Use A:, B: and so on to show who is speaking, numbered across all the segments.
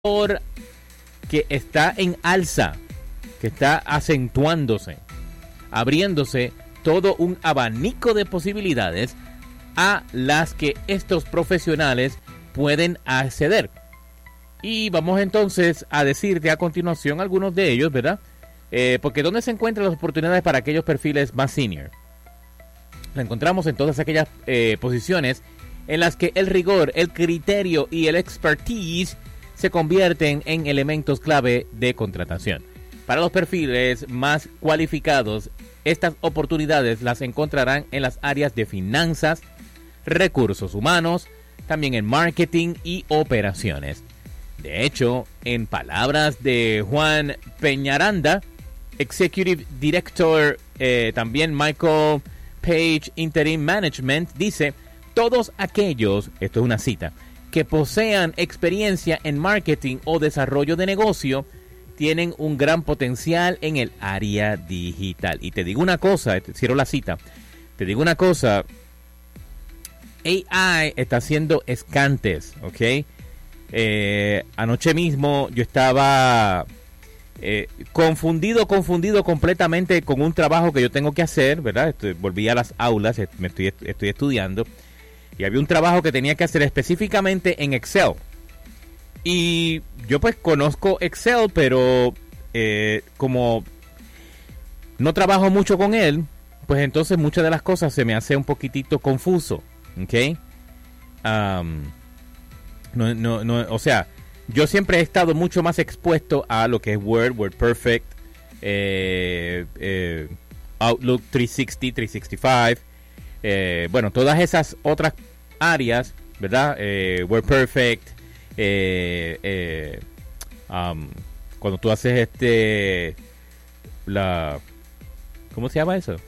A: que está en alza, que está acentuándose, abriéndose todo un abanico de posibilidades a las que estos profesionales pueden acceder. Y vamos entonces a decirte a continuación algunos de ellos, ¿verdad? Porque ¿dónde se encuentran las oportunidades para aquellos perfiles más senior? La encontramos en todas aquellas posiciones en las que el rigor, el criterio y el expertise se convierten en elementos clave de contratación. Para los perfiles más cualificados, estas oportunidades las encontrarán en las áreas de finanzas, recursos humanos, también en marketing y operaciones. De hecho, en palabras de Juan Peñaranda, Executive Director, también Michael Page Interim Management, dice: todos aquellos, esto es una cita, que posean experiencia en marketing o desarrollo de negocio tienen un gran potencial en el área digital. Y te digo una cosa, cierro la cita, te digo una cosa, AI está haciendo escantes, ¿ok? Anoche mismo yo estaba confundido completamente con un trabajo que yo tengo que hacer, ¿verdad? Volví a las aulas, estoy estudiando, y había un trabajo que tenía que hacer específicamente en Excel. Y yo pues conozco Excel, pero como no trabajo mucho con él, pues entonces muchas de las cosas se me hace un poquitito confuso, ¿ok? O sea, yo siempre he estado mucho más expuesto a lo que es Word, WordPerfect, Outlook 360, 365, bueno, todas esas otras áreas, ¿verdad? WordPerfect, cuando tú haces ¿cómo se llama eso?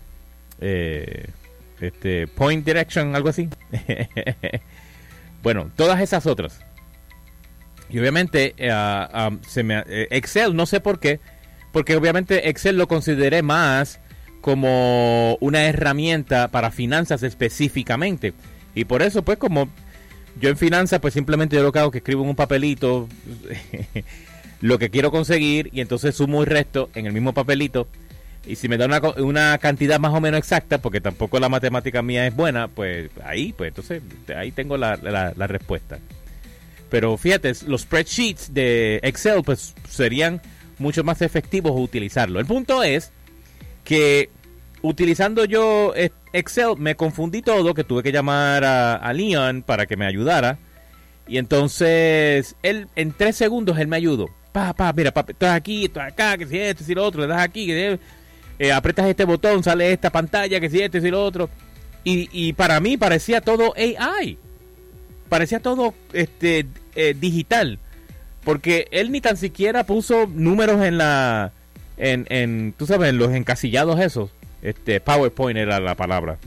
A: Point Direction, algo así. Bueno, todas esas otras. Y obviamente Excel, no sé por qué, porque obviamente Excel lo consideré más como una herramienta para finanzas específicamente. Y por eso, pues, como yo en finanzas, pues simplemente yo lo que hago es que escribo en un papelito lo que quiero conseguir, y entonces sumo y resto en el mismo papelito. Y si me da una cantidad más o menos exacta, porque tampoco la matemática mía es buena, pues entonces ahí tengo la respuesta. Pero fíjate, los spreadsheets de Excel pues serían mucho más efectivos utilizarlo. El punto es que utilizando yo Excel me confundí todo, que tuve que llamar a Leon para que me ayudara. Y entonces él en 3 segundos él me ayudó. Mira, estás aquí, estás acá, que si esto, que si lo otro, le das aquí, que apretas este botón, sale esta pantalla, que si esto, que si lo otro. Y para mí parecía todo AI. Parecía todo digital. Porque él ni tan siquiera puso números en tú sabes, en los encasillados esos. PowerPoint era la palabra.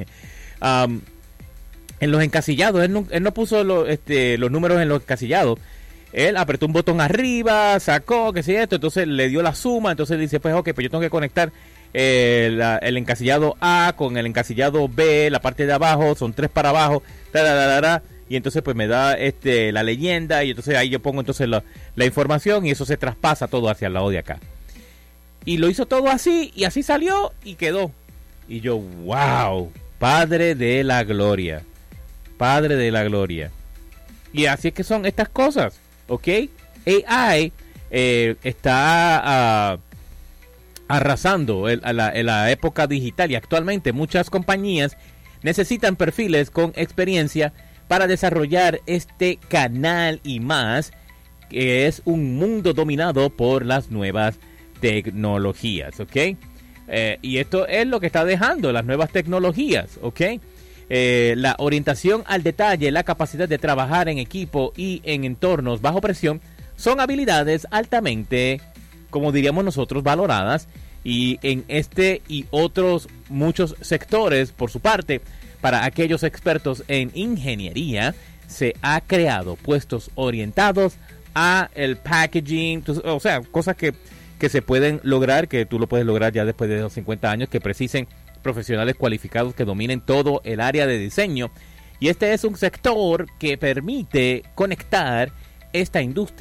A: En los encasillados, él no puso los números en los encasillados. Él apretó un botón arriba, sacó, que si esto, entonces le dio la suma, entonces dice, pues ok, pues yo tengo que conectar el encasillado A con el encasillado B, la parte de abajo, son 3 para abajo, y entonces pues me da la leyenda, y entonces ahí yo pongo entonces la información, y eso se traspasa todo hacia el lado de acá. Y lo hizo todo así, y así salió, y quedó. Y yo, wow, Padre de la gloria. Padre de la gloria. Y así es que son estas cosas, ¿ok? AI está arrasando en la época digital, y actualmente muchas compañías necesitan perfiles con experiencia para desarrollar este canal y más, que es un mundo dominado por las nuevas tecnologías, ¿ok? Y esto es lo que está dejando las nuevas tecnologías, ¿ok? La orientación al detalle, la capacidad de trabajar en equipo y en entornos bajo presión son habilidades altamente, como diríamos nosotros, valoradas, y en este y otros muchos sectores, por su parte, para aquellos expertos en ingeniería, se ha creado puestos orientados a el packaging, o sea, cosas que se pueden lograr, que tú lo puedes lograr ya después de los 50 años, que precisen profesionales cualificados que dominen todo el área de diseño. Y este es un sector que permite conectar esta industria